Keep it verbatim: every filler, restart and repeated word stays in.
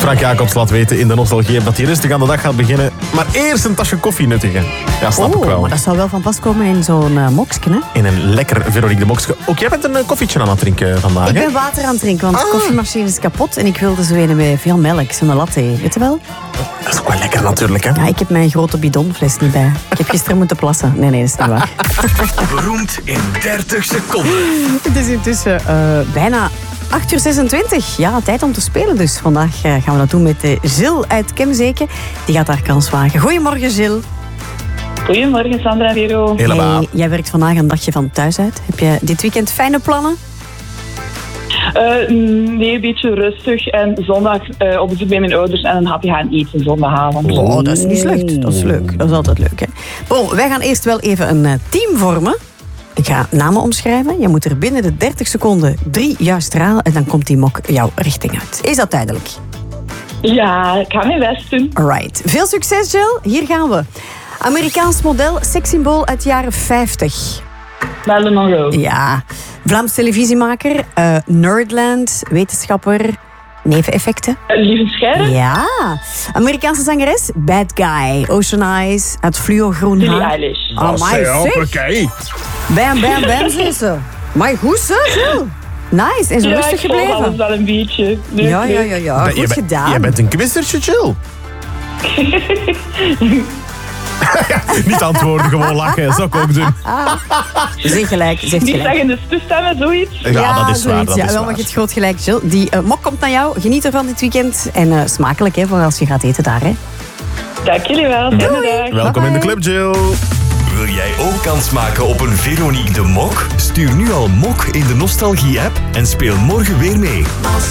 Frank Jacobs laat weten in de nostalgie dat hij rustig aan de dag gaat beginnen. Maar eerst een tasje koffie nuttigen. Ja, snap oh, ik wel. Maar dat zou wel van pas komen in zo'n uh, moksje, hè? In een lekker Veronique de Mokske. Ook jij bent een uh, koffietje aan het drinken vandaag, Ik hè? ben water aan het drinken, want Ah. de koffiemachine is kapot. En ik wilde zo een met veel melk, zo'n latte. Weet je wel? Dat is ook wel lekker natuurlijk, hè? Ja, ik heb mijn grote bidonfles niet bij. Ik heb gisteren moeten plassen. Nee, nee, dat is niet waar. Beroemd in dertig seconden. Het is intussen uh, bijna acht uur zesentwintig. Ja, tijd om te spelen dus. Vandaag uh, gaan we dat doen met uh, Gilles uit Kemzeke. Die gaat haar kans wagen. Goedemorgen, Gilles. Goedemorgen, Sandra en Vero. Helemaal. Hey, jij werkt vandaag een dagje van thuis uit. Heb je dit weekend fijne plannen? Uh, nee, een beetje rustig. En zondag uh, op bezoek bij mijn ouders en een hapje gaan eten zondagavond. Oh, dat is niet slecht. Dat is leuk. Dat is altijd leuk, hè. Bon, wij gaan eerst wel even een uh, team vormen. Ik ga namen omschrijven. Je moet er binnen de dertig seconden drie juist raden en dan komt die mok jouw richting uit. Is dat duidelijk? Ja, ik ga mijn best doen. Alright. Veel succes, Jill. Hier gaan we. Amerikaans model, sekssymbool uit de jaren vijftig. Marilyn Monroe. Ja. Vlaams televisiemaker, uh, Nerdland, wetenschapper, neveneffecten. Uh, Lieve Scheire. Ja. Amerikaanse zangeres, Bad Guy, Ocean Eyes, uit fluogroen Billie haar. Eilish. Amai, zeg. Bam, bam, bam, zei ze. Maar goed zo, Jill. Nice. En zo Ja, rustig ik volg gebleven. alles wel een beetje. Leuk, Ja, ja, leuk. ja, ja. Ben- je Goed bent- gedaan. Jij bent een quizertje, Jill. Niet antwoorden, gewoon lachen. Zou ik ook doen. Zeg gelijk, zeg Die gelijk. zeggen de toestemmen, zoiets. Ja, dat is waar. zoiets. Dat ja, is wel waar. mag je het groot gelijk, Jill. Die uh, mok komt naar jou. Geniet ervan dit weekend. En uh, smakelijk, hè, voor als je gaat eten daar, hè. Dank jullie wel. Fijne dag. Welkom in de club, Jill. Wil jij ook kans maken op een Veronique de Mok? Stuur nu al mok in de Nostalgie-app en speel morgen weer mee.